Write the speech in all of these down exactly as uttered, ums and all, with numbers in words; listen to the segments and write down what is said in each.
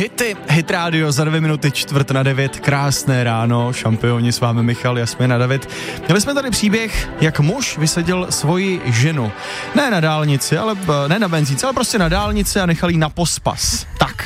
Hity, Hit Radio za dvě minuty čtvrt na devět, krásné ráno, šampioni s vámi Michal, Jasmin a David. Měli jsme tady příběh, jak muž vysadil svoji ženu. Ne na dálnici, ale ne na benzínce, ale prostě na dálnici a nechal jí na pospas. Tak.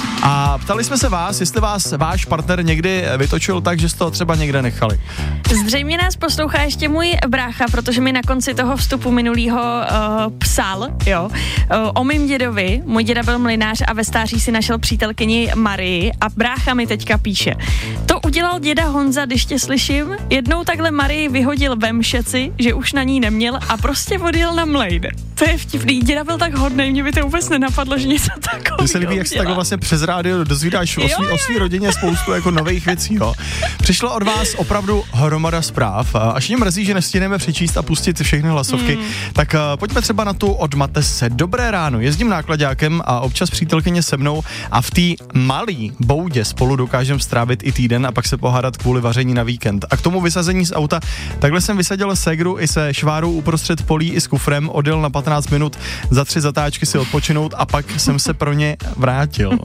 A ptali jsme se vás, jestli vás váš partner někdy vytočil tak, že jste ho třeba někde nechali. Zřejmě nás poslouchá ještě můj brácha, protože mi na konci toho vstupu minulýho uh, psal, jo, uh, o mým dědovi. Můj děda byl mlynář a ve stáří si našel přítelkyni Marii a brácha mi teďka píše. To udělal děda Honza, když tě slyším. Jednou takhle Marii vyhodil ve mšeci, že už na ní neměl a prostě odjel na mlejn. To je vtipný, děda byl tak hodnej, mě by to vůbec nenapadlo, že něco takového. Mně se líbí, jak se takhle vlastně přes rádio dozvídáš o svý, o svý rodině spoustu jako nových věcí, jo. Přišlo od vás opravdu hromada zpráv, až mě mrzí, že nestihneme přečíst a pustit všechny hlasovky, mm. tak uh, pojďme třeba na tu od Matese. Dobré ráno, jezdím náklaďákem a občas přítelkyně se mnou a v té malý boudě spolu dokážeme strávit i týden a pak se pohádat kvůli vaření na víkend. A k tomu vysazení z auta, takhle jsem vysadil ségru i se švárou uprostřed polí i s kufrem, odjel na patnáct minut za tři zatáčky si odpočinout a pak jsem se pro ně vrátil.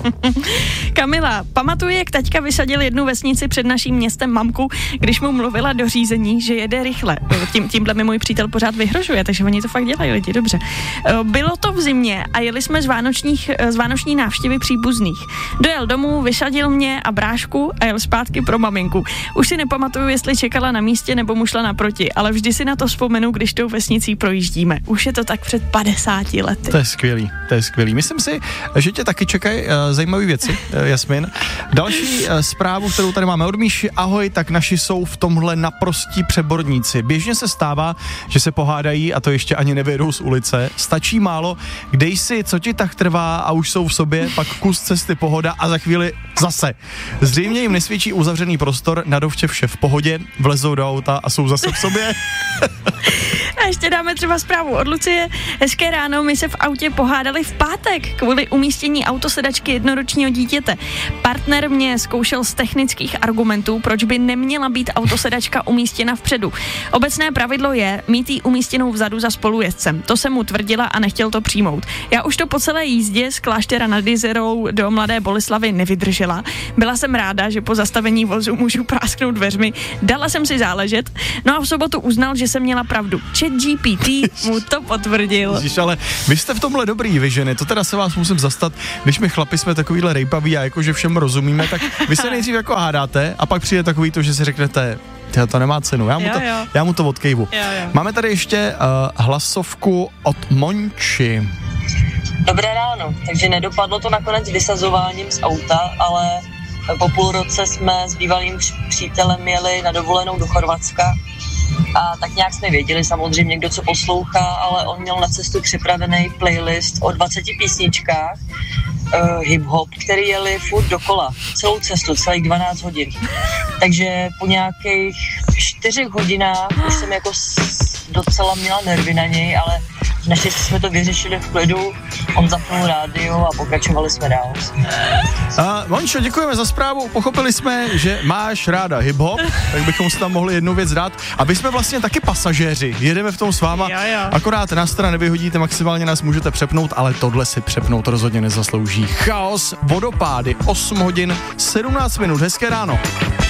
Kamila, pamatuju, jak taťka vysadil jednu vesnici před naším městem mamku, když mu mluvila do řízení, že jede rychle. Tím, tímhle mi můj přítel pořád vyhrožuje, takže oni to fakt dělají lidi, dobře. Bylo to v zimě a jeli jsme z, vánočních, z vánoční návštěvy příbuzných. Dojel domů, vysadil mě a brášku a jel zpátky pro maminku. Už si nepamatuju, jestli čekala na místě nebo mu šla naproti, ale vždy si na to vzpomenu, když tou vesnicí projíždíme. Už je to tak před padesáti lety. To je skvělý, to je skvělý. Myslím si, že tě taky čekají uh, zajímavé věci, uh, Jasmin. Další uh, zprávu, kterou tady máme od Míši. Ahoj, tak naši jsou v tomhle naprostí přeborníci. Běžně se stává, že se pohádají a to ještě ani nevyjedou z ulice. Stačí málo, dej si, co ti tak trvá a už jsou v sobě, pak kus cesty pohoda a za chvíli zase. Zřejmě jim nesvědčí uzavřený prostor, na dovče vše v pohodě, vlezou do auta a jsou zase v sobě. A ještě dáme třeba zprávu od Lucie. Hezké ráno, my se v autě pohádali v pátek kvůli umístění autosedačky jednoročního dítěte. Partner mě zkoušel z technických argumentů, proč by neměla být autosedačka umístěna vpředu. Obecné pravidlo je mít ji umístěnou vzadu za spolujezdcem. To jsem mu tvrdila a nechtěl to přijmout. Já už to po celé jízdě z Kláštera nad Jizerou do Mladé Boleslavi nevydržela. Byla jsem ráda, že po zastavení vozu můžu prásknout dveřmi. Dala jsem si záležet. No a v sobotu uznal, že jsem měla pravdu. Chat G P T mu to potvrdil. Ježiš, ale vy jste v tomhle dobrý, vy ženy, to teda se vás musím zastat, když my chlapi jsme takovýhle rejpaví a jakože všem rozumíme, tak vy se nejdřív jako hádáte a pak přijde takový to, že si řeknete, to nemá cenu, já mu, jo, to, jo. já mu to odkejvu. Jo, jo. Máme tady ještě uh, hlasovku od Monči. Dobré ráno, takže nedopadlo to nakonec vysazováním z auta, ale po půl roce jsme s bývalým přítelem jeli na dovolenou do Chorvatska a tak nějak jsme věděli samozřejmě, kdo co poslouchá, ale on měl na cestu připravený playlist o dvaceti písničkách uh, hip-hop, který jeli furt dokola, celou cestu, celých dvanáct hodin. Takže po nějakých čtyřech hodinách už jsem jako docela měla nervy na něj, ale naštěstí jsme to vyřešili v klidu, on zapnul rádio a pokračovali jsme dál. Uh, Mončo, děkujeme za zprávu, pochopili jsme, že máš ráda hip-hop, tak bychom si tam mohli jednu věc dát. A my jsme vlastně taky pasažéři, jedeme v tom s váma, jo, jo. Akorát nás teda nevyhodíte, maximálně nás můžete přepnout, ale tohle si přepnout rozhodně nezaslouží. Chaos, vodopády, osm hodin, sedmnáct minut, hezké ráno.